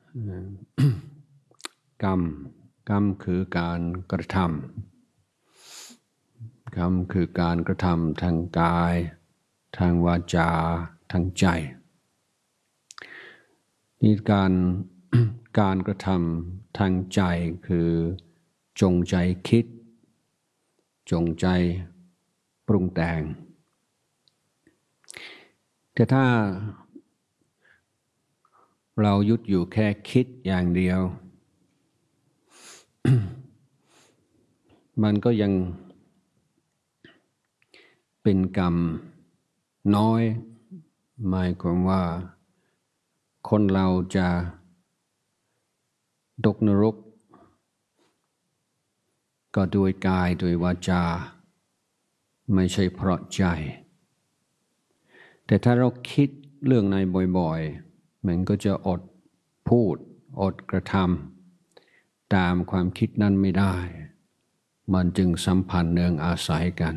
กรรมกรรมคือการกระทำกรรมคือการกระทำทางกายทางวาจาทางใจนี่การกระทำทางใจคือจงใจคิดจงใจปรุงแต่งแต่ถ้าเราหยุดอยู่แค่คิดอย่างเดียว มันก็ยังเป็นกรรมน้อยหมายความว่าคนเราจะตกนรกก็ด้วยกายด้วยวาจาไม่ใช่เพราะใจแต่ถ้าเราคิดเรื่องในบ่อยๆมันก็จะอดพูดอดกระทำตามความคิดนั้นไม่ได้มันจึงสัมพันธ์เนื่องอาศัยกัน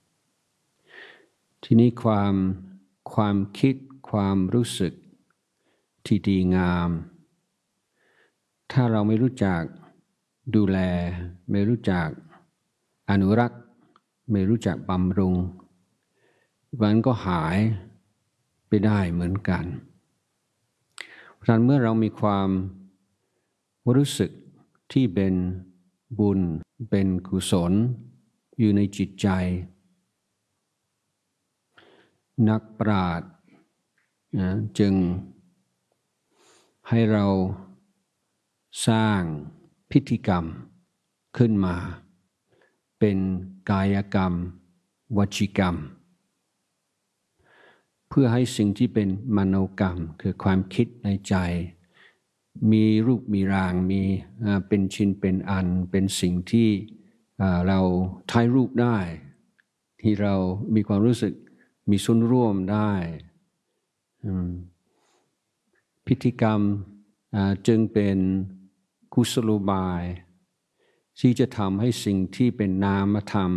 ทีนี้ความคิดความรู้สึกที่ดีงามถ้าเราไม่รู้จักดูแลไม่รู้จักอนุรักษ์ไม่รู้จักบำรุงมันก็หายไปได้เหมือนกันเพราะฉะนั้นเมื่อเรามีความรู้สึกที่เป็นบุญเป็นกุศลอยู่ในจิตใจนักปราชญ์จึงให้เราสร้างพิธีกรรมขึ้นมาเป็นกายกรรมวจีกรรมเพื่อให้สิ่งที่เป็นมโนกรรมคือความคิดในใจมีรูปมีร่างมีเป็นชิ้นเป็นอันเป็นสิ่งที่เราถ่ายรูปได้ที่เรามีความรู้สึกมีส่วนร่วมได้พิธีกรรมจึงเป็นกุศโลบายที่จะทำให้สิ่งที่เป็นนามธรรม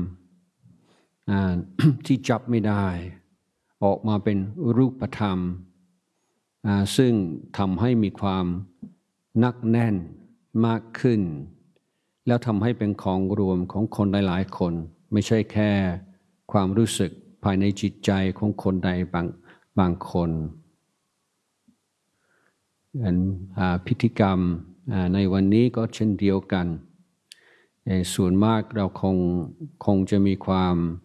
ที่จับไม่ได้ออกมาเป็นรูปธรรมซึ่งทำให้มีความนักแน่นมากขึ้นแล้วทำให้เป็นของรวมของคนหลายๆคนไม่ใช่แค่ความรู้สึกภายในจิตใจของคนใดบางคนพิธีกรรมในวันนี้ก็เช่นเดียวกันส่วนมากเราคงจะมีความ